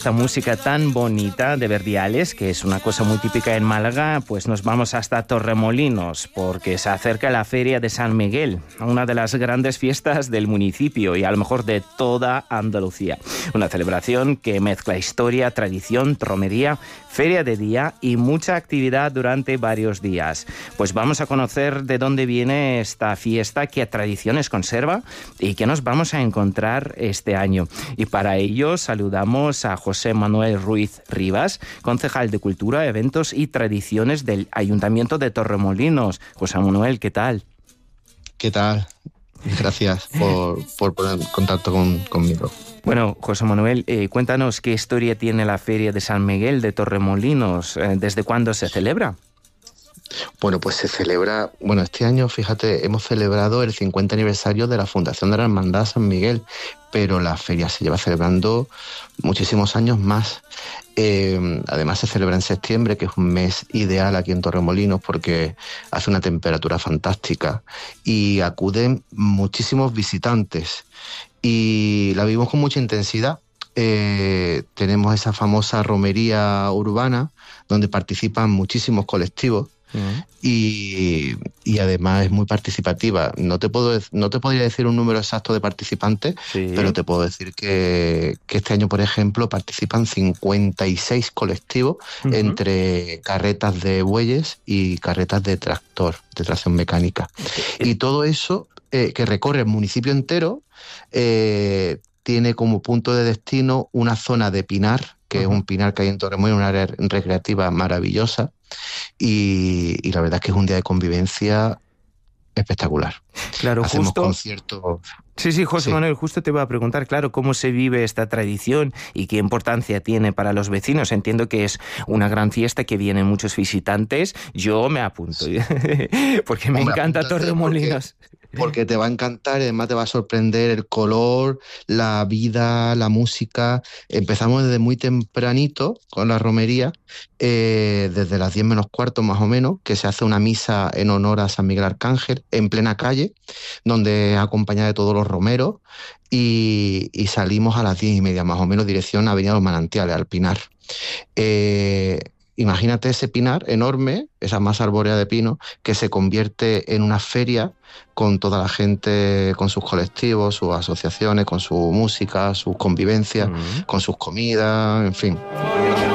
esta música tan bonita de Verdiales, que es una cosa muy típica en Málaga, pues nos vamos hasta Torremolinos, porque se acerca la Feria de San Miguel, una de las grandes fiestas del municipio y a lo mejor de toda Andalucía. Una celebración que mezcla historia, tradición, romería, feria de día y mucha actividad durante varios días. Pues vamos a conocer de dónde viene esta fiesta, qué tradiciones conserva y qué nos vamos a encontrar este año. Y para ello saludamos a José Manuel Ruiz Rivas, concejal de Cultura, Eventos y Tradiciones del Ayuntamiento de Torremolinos. José Manuel, ¿qué tal? ¿Qué tal? Gracias por poner en contacto conmigo. Bueno, José Manuel, cuéntanos qué historia tiene la Feria de San Miguel de Torremolinos, ¿desde cuándo se celebra? Bueno, pues se celebra, este año, fíjate, hemos celebrado el 50 aniversario de la fundación de la Hermandad San Miguel, pero la feria se lleva celebrando muchísimos años más. Además se celebra en septiembre, que es un mes ideal aquí en Torremolinos porque hace una temperatura fantástica y acuden muchísimos visitantes y la vivimos con mucha intensidad. Tenemos esa famosa romería urbana donde participan muchísimos colectivos. Y además es muy participativa. No te podría decir un número exacto de participantes, sí, pero te puedo decir que este año, por ejemplo, participan 56 colectivos entre carretas de bueyes y carretas de tractor, de tracción mecánica. Y todo eso que recorre el municipio entero tiene como punto de destino una zona de pinar, que es un pinar que hay en Torremolinos, una área recreativa maravillosa. Y la verdad es que es un día de convivencia espectacular. Claro, hacemos justo conciertos. Sí, José Manuel, justo te iba a preguntar, claro, cómo se vive esta tradición y qué importancia tiene para los vecinos. Entiendo que es una gran fiesta, que vienen muchos visitantes. Yo me apunto, porque me encanta Torremolinos. Porque te va a encantar y además te va a sorprender el color, la vida, la música. Empezamos desde muy tempranito con la romería, desde las 10 menos cuarto más o menos, que se hace una misa en honor a San Miguel Arcángel en plena calle, donde es acompañada de todos los romeros, y salimos a las 10:30 más o menos, dirección Avenida Los Manantiales, al Pinar. Imagínate ese pinar enorme, esa masa arbórea de pino, que se convierte en una feria con toda la gente, con sus colectivos, sus asociaciones, con su música, sus convivencias, con sus comidas, en fin.